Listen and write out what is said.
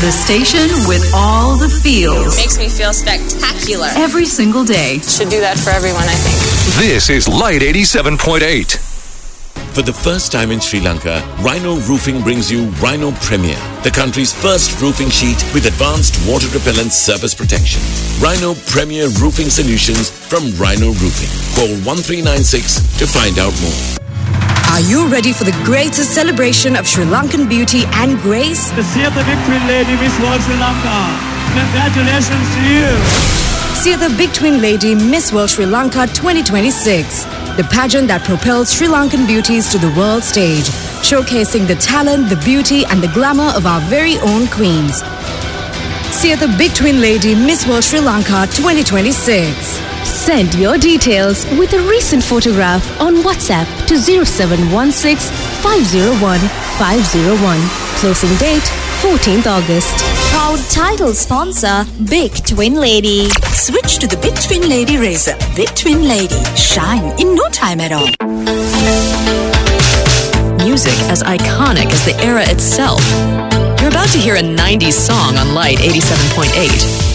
The station with all the feels. Makes me feel spectacular. Every single day. Should do that for everyone, I think. This is Light 87.8. For the first time in Sri Lanka, Rhino Roofing brings you Rhino Premier, the country's first roofing sheet with advanced water-repellent surface protection. Rhino Premier Roofing Solutions from Rhino Roofing. Call 1396 to find out more. Are you ready for the greatest celebration of Sri Lankan beauty and grace? The Theatre Big Twin Lady Miss World Sri Lanka. Congratulations to you. See the Big Twin Lady Miss World Sri Lanka 2026. The pageant that propels Sri Lankan beauties to the world stage, showcasing the talent, the beauty and the glamour of our very own queens. See the Big Twin Lady Miss World Sri Lanka 2026. Send your details with a recent photograph on WhatsApp to 0716 501 501. Closing date 14th August. Proud title sponsor, Big Twin Lady. Switch to the Big Twin Lady razor. Big Twin Lady. Shine in no time at all. Music as iconic as the era itself. You're about to hear a 90s song on Light 87.8.